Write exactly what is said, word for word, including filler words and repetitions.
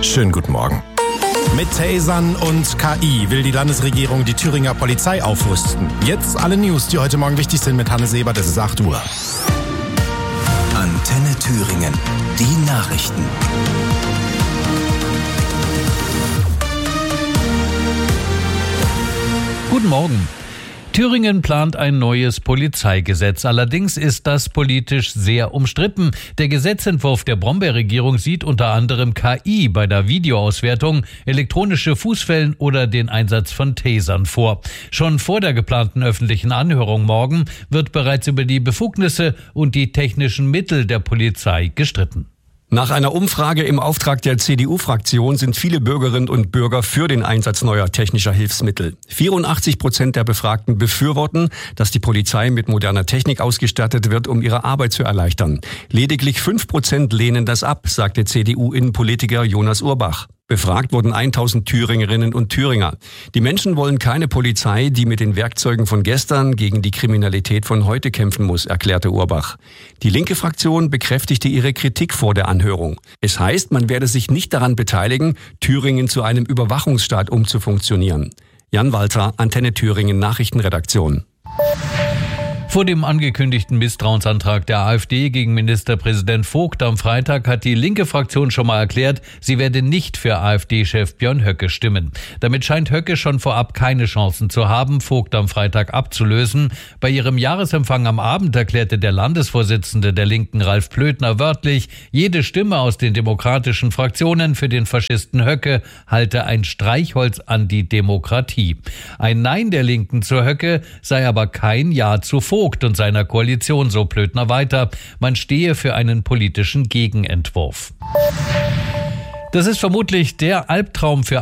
Schönen guten Morgen. Mit Tasern und K I will die Landesregierung die Thüringer Polizei aufrüsten. Jetzt alle News, die heute Morgen wichtig sind mit Hannes Ebert. Es ist acht Uhr. Antenne Thüringen. Die Nachrichten. Guten Morgen. Thüringen plant ein neues Polizeigesetz. Allerdings ist das politisch sehr umstritten. Der Gesetzentwurf der Brombeerregierung sieht unter anderem K I bei der Videoauswertung, elektronische Fußfellen oder den Einsatz von Tasern vor. Schon vor der geplanten öffentlichen Anhörung morgen wird bereits über die Befugnisse und die technischen Mittel der Polizei gestritten. Nach einer Umfrage im Auftrag der C D U-Fraktion sind viele Bürgerinnen und Bürger für den Einsatz neuer technischer Hilfsmittel. vierundachtzig Prozent der Befragten befürworten, dass die Polizei mit moderner Technik ausgestattet wird, um ihre Arbeit zu erleichtern. Lediglich fünf Prozent lehnen das ab, sagte C D U-Innenpolitiker Jonas Urbach. Befragt wurden tausend Thüringerinnen und Thüringer. Die Menschen wollen keine Polizei, die mit den Werkzeugen von gestern gegen die Kriminalität von heute kämpfen muss, erklärte Urbach. Die linke Fraktion bekräftigte ihre Kritik vor der Anhörung. Es heißt, man werde sich nicht daran beteiligen, Thüringen zu einem Überwachungsstaat umzufunktionieren. Jan Walter, Antenne Thüringen Nachrichtenredaktion. Vor dem angekündigten Misstrauensantrag der AfD gegen Ministerpräsident Vogt am Freitag hat die linke Fraktion schon mal erklärt, sie werde nicht für AfD-Chef Björn Höcke stimmen. Damit scheint Höcke schon vorab keine Chancen zu haben, Vogt am Freitag abzulösen. Bei ihrem Jahresempfang am Abend erklärte der Landesvorsitzende der Linken, Ralf Plötner, wörtlich, jede Stimme aus den demokratischen Fraktionen für den Faschisten Höcke halte ein Streichholz an die Demokratie. Ein Nein der Linken zu Höcke sei aber kein Ja zu Vogt und seiner Koalition, so Plötner weiter. Man stehe für einen politischen Gegenentwurf. Das ist vermutlich der Albtraum für